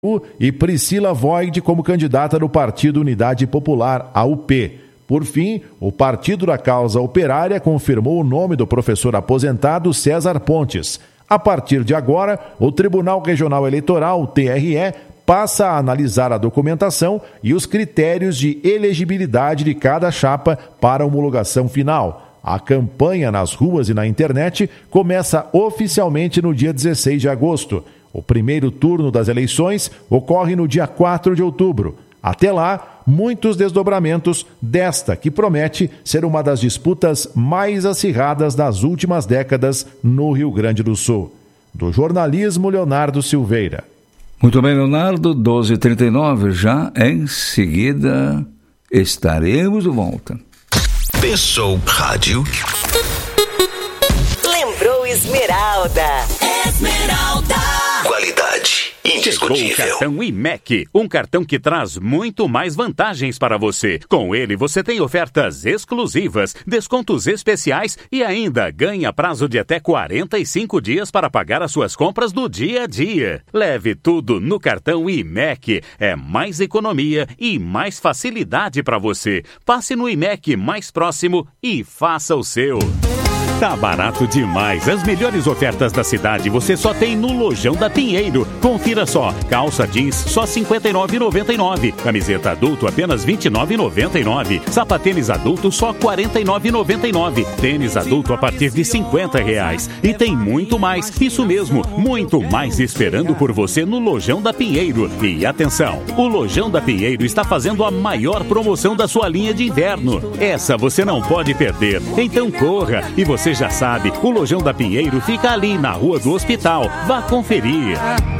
e Priscila Voigt como candidata do Partido Unidade Popular, a UP. Por fim, o Partido da Causa Operária confirmou o nome do professor aposentado César Pontes. A partir de agora, o Tribunal Regional Eleitoral, TRE, passa a analisar a documentação e os critérios de elegibilidade de cada chapa para homologação final. A campanha nas ruas e na internet começa oficialmente no dia 16 de agosto. O primeiro turno das eleições ocorre no dia 4 de outubro. Até lá, muitos desdobramentos desta que promete ser uma das disputas mais acirradas das últimas décadas no Rio Grande do Sul. Do jornalismo, Leonardo Silveira. Muito bem, Leonardo, 12h39, já em seguida estaremos de volta. Pensou Rádio. Lembrou Esmeralda. Esmeralda. Qualidade indiscutível. Chegou o cartão IMEC, um cartão que traz muito mais vantagens para você. Com ele, você tem ofertas exclusivas, descontos especiais e ainda ganha prazo de até 45 dias para pagar as suas compras do dia a dia. Leve tudo no cartão IMEC. É mais economia e mais facilidade para você. Passe no IMEC mais próximo e faça o seu. Tá barato demais. As melhores ofertas da cidade você só tem no Lojão da Pinheiro. Confira só. Calça jeans só R$ 59,99. Camiseta adulto apenas R$ 29,99. Sapatênis adulto só R$ 49,99. Tênis adulto a partir de R$ 50. E tem muito mais. Isso mesmo, muito mais esperando por você no Lojão da Pinheiro. E atenção, o Lojão da Pinheiro está fazendo a maior promoção da sua linha de inverno. Essa você não pode perder. Então corra. E você já sabe, o Lojão da Pinheiro fica ali na Rua do Hospital. Vá conferir.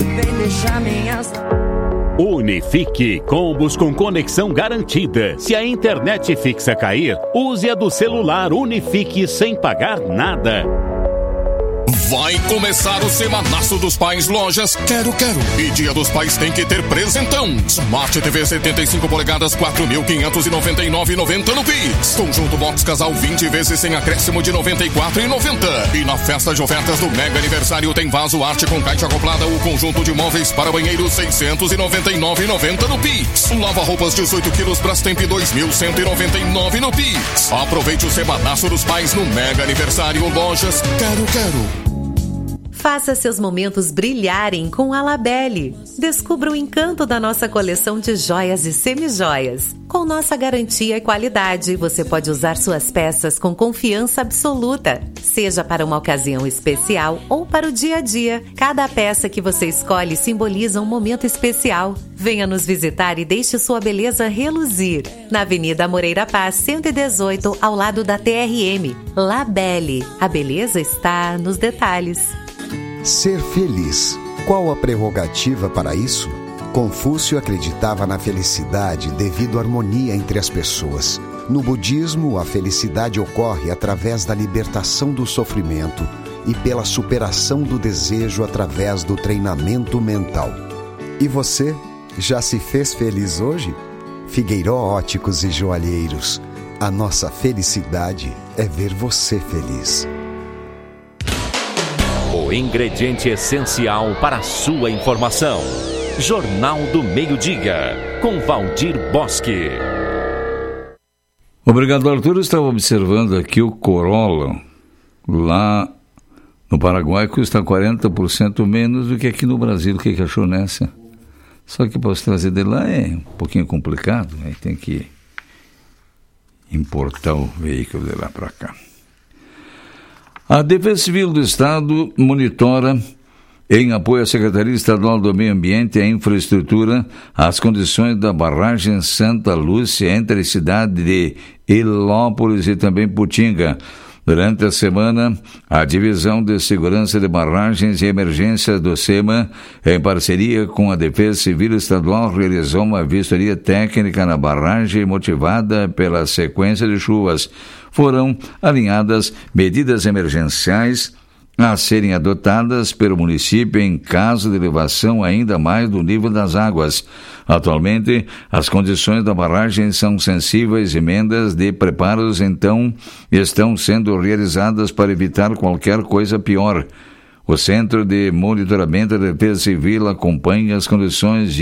Unifique, combos com conexão garantida. Se a internet fixa cair, use a do celular Unifique sem pagar nada. Vai começar o Semanaço dos Pais Lojas Quero. E Dia dos Pais tem que ter presentão. Smart TV 75 polegadas, 4.599,90 no Pix. Conjunto Box Casal 20 vezes sem acréscimo de 94,90. E na festa de ofertas do Mega Aniversário tem vaso arte com caixa acoplada o conjunto de móveis para banheiro 699,90 no Pix. Lava-roupas 18 quilos Brastemp 2.199 no Pix. Aproveite o Semanaço dos Pais no Mega Aniversário Lojas Quero. Faça seus momentos brilharem com a Labelle. Descubra o encanto da nossa coleção de joias e semijoias. Com nossa garantia e qualidade, você pode usar suas peças com confiança absoluta. Seja para uma ocasião especial ou para o dia a dia, cada peça que você escolhe simboliza um momento especial. Venha nos visitar e deixe sua beleza reluzir. Na Avenida Moreira Paz, 118, ao lado da TRM. Labelle. A beleza está nos detalhes. Ser feliz. Qual a prerrogativa para isso? Confúcio acreditava na felicidade devido à harmonia entre as pessoas. No budismo, a felicidade ocorre através da libertação do sofrimento e pela superação do desejo através do treinamento mental. E você, já se fez feliz hoje? Figueiró Óticos e Joalheiros. A nossa felicidade é ver você feliz. O ingrediente essencial para a sua informação. Jornal do Meio-Dia, com Valdir Bosque. Obrigado, Arthur. Eu estava observando aqui o Corolla, lá no Paraguai, custa 40% menos do que aqui no Brasil. O que achou nessa? Só que para você trazer de lá é um pouquinho complicado, aí tem que importar o veículo de lá para cá. A Defesa Civil do Estado monitora, em apoio à Secretaria Estadual do Meio Ambiente e à Infraestrutura, as condições da barragem Santa Lúcia entre a cidade de Ilópolis e também Putinga. Durante a semana, a Divisão de Segurança de Barragens e Emergências do SEMA, em parceria com a Defesa Civil Estadual, realizou uma vistoria técnica na barragem motivada pela sequência de chuvas. Foram alinhadas medidas emergenciais a serem adotadas pelo município em caso de elevação ainda mais do nível das águas. Atualmente, as condições da barragem são sensíveis e emendas de preparos, então, estão sendo realizadas para evitar qualquer coisa pior. O Centro de Monitoramento da Defesa Civil acompanha as condições de